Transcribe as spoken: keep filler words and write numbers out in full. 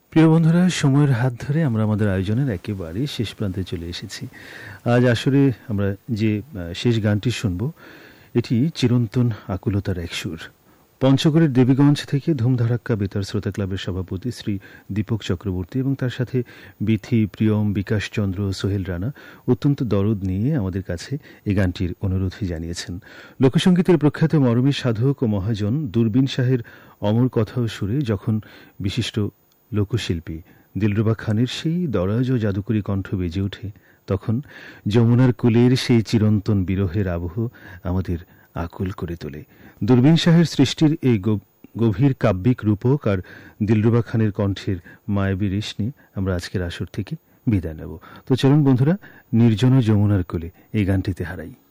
প্রিয় বন্ধুরা, সময়ের হাত ধরে আমরা আমাদের আয়োজনের একেবারে শেষ প্রান্তে চলে এসেছি। আজ আসরে আমরা যে আহ, শেষ গানটি শুনব, এটি চিরন্তন আকুলতার এক সুর। পঞ্চগড়ের দেবীগঞ্জ থেকে ধুমধারাক্কা বেতার শ্রোতা ক্লাবের সভাপতি শ্রী দীপক চক্রবর্তী এবং তার সাথে বিথি, প্রিয়ম, বিকাশ চন্দ্র, সোহেল রানা অত্যন্ত দরদ নিয়ে আমাদের কাছে এই গানটির অনুরোধই জানিয়েছেন। লোকসঙ্গীতের প্রখ্যাত মরমী সাধক ও মহাজন দূরবীন শাহের অমর কথা ও সুরে যখন বিশিষ্ট লোকশিল্পী দিলরুবা খানের সেই দরাজ ও জাদুকরী কণ্ঠ বেজে ওঠে, তখন যমুনার কুলের সেই চিরন্তন বিরহের আবহ আমাদের আকুল করে তোলে। দূরবীন শাহের সৃষ্টির এই গভীর কাব্যিক রূপক আর দিলরুবা খানের কণ্ঠের মায়াবী রেশ নিয়ে আমরা আজকের আসর থেকে বিদায় নেব। তো চলুন বন্ধুরা, নির্জন যমুনার কুলে এই গানটিতে হারাই।